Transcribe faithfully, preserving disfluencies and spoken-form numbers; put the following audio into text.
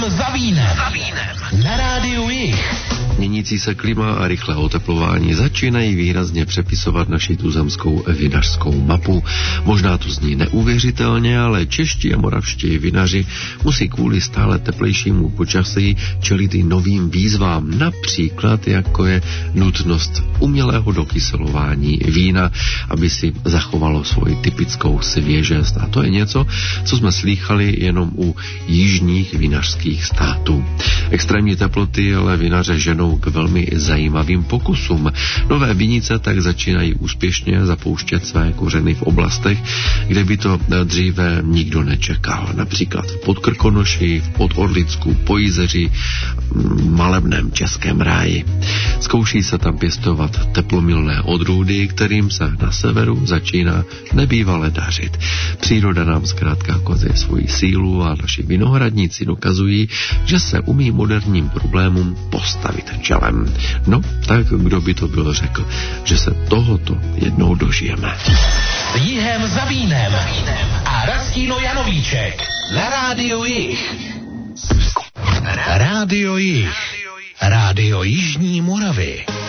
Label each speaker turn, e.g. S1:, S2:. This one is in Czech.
S1: za vínem. Za vínem. Na rádiu Jich.
S2: Měnící se klima a rychlé oteplování začínají výrazně přepisovat naši tuzemskou vinařskou mapu. Možná to zní neuvěřitelně, ale čeští a moravští vinaři musí kvůli stále teplejšímu počasí čelit i novým výzvám, například jako je nutnost umělého dokyselování vína, aby si zachovalo svoji typickou svěžest. A to je něco, co jsme slýchali jenom u jižních vinařských států. Extrémní teploty ale vinaře ženou k velmi zajímavým pokusům. Nové vinice tak začínají úspěšně zapouštět své kořeny v oblastech, kde by to dříve nikdo nečekal. Například v Podkrkonoši, v Podorlicku, Pojizeři, malebném Českém ráji. Zkouší se tam pěstovat teplomilné odrůdy, kterým se na severu začíná nebývale dařit. Příroda nám zkrátka ukazuje svoji sílu a naši vinohradníci dokazují, že se umí moderním problémům postavit čelem. No, tak kdo by to byl řekl, že se tohoto jednou dožijeme.
S1: Jihem za vínem a Rastino Janovíček na rádiu Jich. Rádio Jich. Rádio Jižní Moravy.